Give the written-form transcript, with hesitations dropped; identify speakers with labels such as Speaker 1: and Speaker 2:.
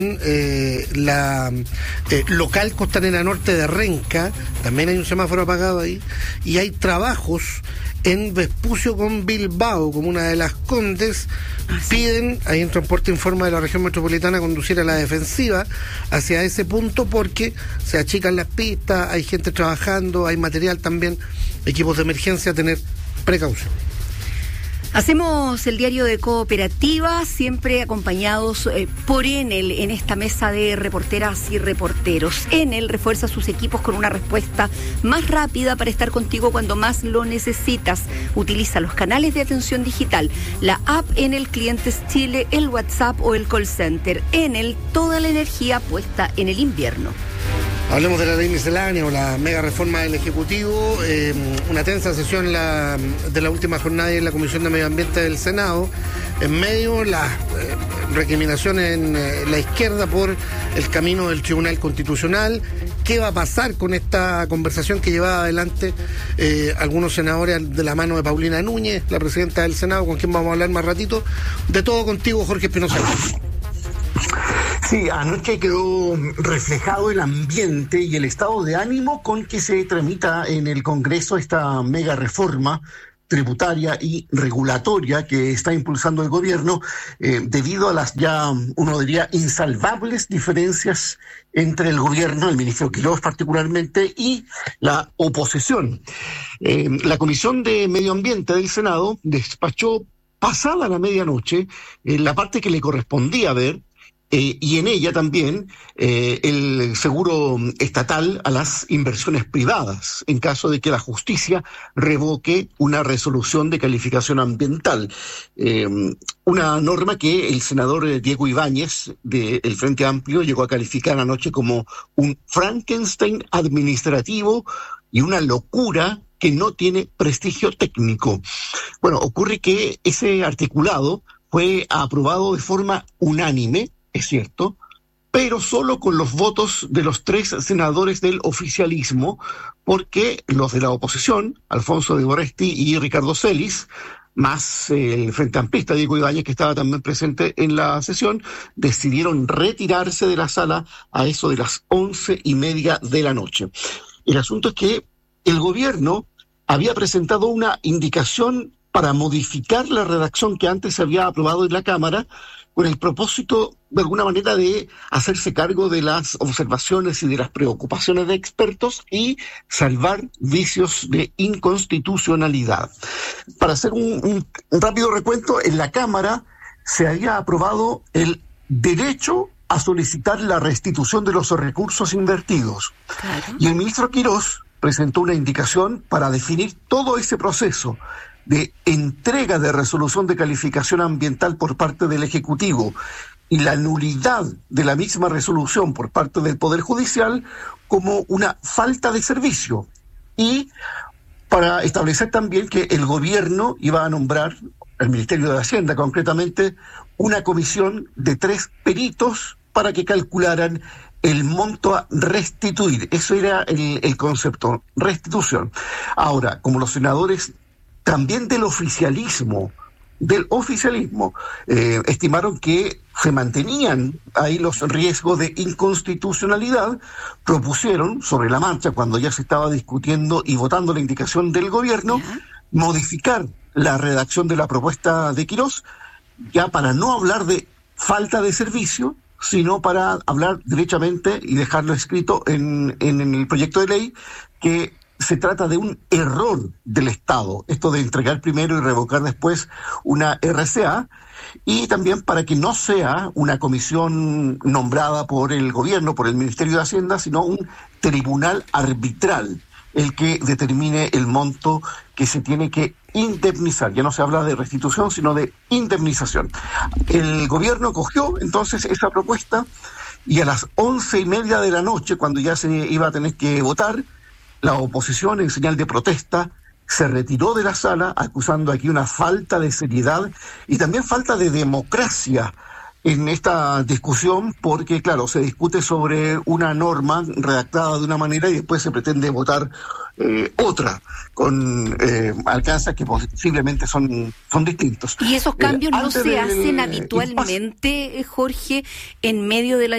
Speaker 1: La local Costanera Norte de Renca, también hay un semáforo apagado ahí, y hay trabajos en Vespucio con Bilbao, comuna de Las Condes. Piden, ahí en Transporte Informa de la región metropolitana, conducir a la defensiva hacia ese punto porque se achican las pistas, hay gente trabajando, hay material también, equipos de emergencia, tener precaución.
Speaker 2: Hacemos el diario de Cooperativa, siempre acompañados por Enel en esta mesa de reporteras y reporteros. Enel refuerza sus equipos con una respuesta más rápida para estar contigo cuando más lo necesitas. Utiliza los canales de atención digital, la app Enel Clientes Chile, el WhatsApp o el call center. Enel, toda la energía puesta en el invierno.
Speaker 1: Hablemos de la ley miscelánea o la mega reforma del Ejecutivo, una tensa sesión de la última jornada en la Comisión de Medio Ambiente del Senado, en medio las recriminaciones en la izquierda por el camino del Tribunal Constitucional. ¿Qué va a pasar con esta conversación que llevaba adelante algunos senadores de la mano de Paulina Núñez, la presidenta del Senado, con quien vamos a hablar más ratito? De todo contigo, Jorge Espinosa.
Speaker 3: Sí, anoche quedó reflejado el ambiente y el estado de ánimo con que se tramita en el Congreso esta mega reforma tributaria y regulatoria que está impulsando el gobierno debido a las ya, uno diría, insalvables diferencias entre el gobierno, el ministro Quirós particularmente, y la oposición. La Comisión de Medio Ambiente del Senado despachó pasada la medianoche la parte que le correspondía ver, y en ella también el seguro estatal a las inversiones privadas, en caso de que la justicia revoque una resolución de calificación ambiental. Una norma que el senador Diego Ibáñez, del Frente Amplio, llegó a calificar anoche como un Frankenstein administrativo y una locura que no tiene prestigio técnico. Bueno, ocurre que ese articulado fue aprobado de forma unánime, es cierto, pero solo con los votos de los 3 senadores del oficialismo, porque los de la oposición, Alfonso de Boresti y Ricardo Celis, más el frente amplista Diego Ibáñez, que estaba también presente en la sesión, decidieron retirarse de la sala a eso de las 11:30 de la noche. El asunto es que el gobierno había presentado una indicación para modificar la redacción que antes se había aprobado en la Cámara, con el propósito, de alguna manera, de hacerse cargo de las observaciones y de las preocupaciones de expertos y salvar vicios de inconstitucionalidad. Para hacer un rápido recuento, en la Cámara se había aprobado el derecho a solicitar la restitución de los recursos invertidos. Claro. Y el ministro Quirós presentó una indicación para definir todo ese proceso de entrega de resolución de calificación ambiental por parte del Ejecutivo y la nulidad de la misma resolución por parte del Poder Judicial como una falta de servicio, y para establecer también que el gobierno iba a nombrar, el Ministerio de Hacienda concretamente, una comisión de 3 peritos para que calcularan el monto a restituir. Eso era el concepto, restitución. Ahora, como los senadores también del oficialismo, estimaron que se mantenían ahí los riesgos de inconstitucionalidad, propusieron sobre la marcha, cuando ya se estaba discutiendo y votando la indicación del gobierno, modificar la redacción de la propuesta de Quirós, ya para no hablar de falta de servicio, sino para hablar derechamente y dejarlo escrito en el proyecto de ley, que se trata de un error del Estado, esto de entregar primero y revocar después una RCA, y también para que no sea una comisión nombrada por el gobierno, por el Ministerio de Hacienda, sino un tribunal arbitral el que determine el monto que se tiene que indemnizar. Ya no se habla de restitución, sino de indemnización. El gobierno cogió entonces esa propuesta y a las 11:30 de la noche, cuando ya se iba a tener que votar, la oposición, en señal de protesta, se retiró de la sala, acusando aquí una falta de seriedad y también falta de democracia en esta discusión, porque, claro, se discute sobre una norma redactada de una manera y después se pretende votar otra, con alcances que posiblemente son distintos.
Speaker 2: Y esos cambios no se hacen habitualmente, Jorge, en medio de la